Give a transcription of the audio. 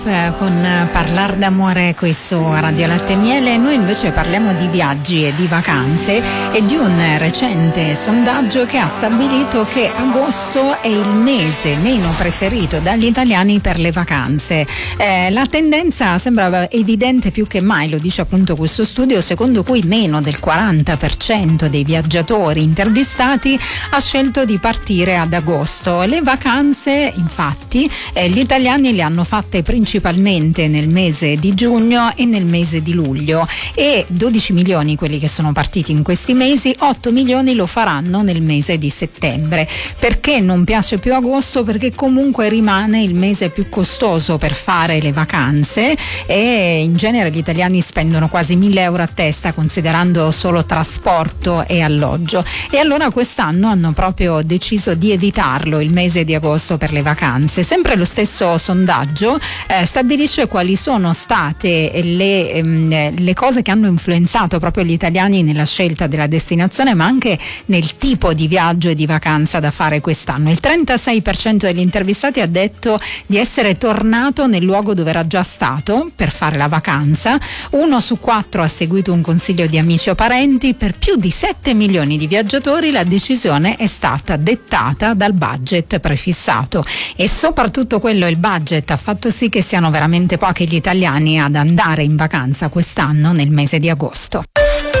Con Parlar d'amore qui su Radio Latte e Miele. Noi invece parliamo di viaggi e di vacanze e di un recente sondaggio che ha stabilito che agosto è il mese meno preferito dagli italiani per le vacanze. La tendenza sembra evidente più che mai, lo dice appunto questo studio, secondo cui meno del 40% dei viaggiatori intervistati ha scelto di partire ad agosto. Le vacanze, infatti, gli italiani le hanno fatte principalmente nel mese di giugno e nel mese di luglio, e 12 milioni quelli che sono partiti in questi mesi, 8 milioni lo faranno nel mese di settembre. Perché non piace più agosto? Perché comunque rimane il mese più costoso per fare le vacanze e in genere gli italiani spendono quasi 1.000 euro a testa, considerando solo trasporto e alloggio, e allora quest'anno hanno proprio deciso di evitarlo il mese di agosto per le vacanze. Sempre lo stesso sondaggio stabilisce quali sono state le cose che hanno influenzato proprio gli italiani nella scelta della destinazione, ma anche nel tipo di viaggio e di vacanza da fare quest'anno. Il 36% degli intervistati ha detto di essere tornato nel luogo dove era già stato per fare la vacanza. 1 su 4 ha seguito un consiglio di amici o parenti. Per più di 7 milioni di viaggiatori la decisione è stata dettata dal budget prefissato, e soprattutto quello, il budget, ha fatto sì che siano veramente pochi gli italiani ad andare in vacanza quest'anno nel mese di agosto.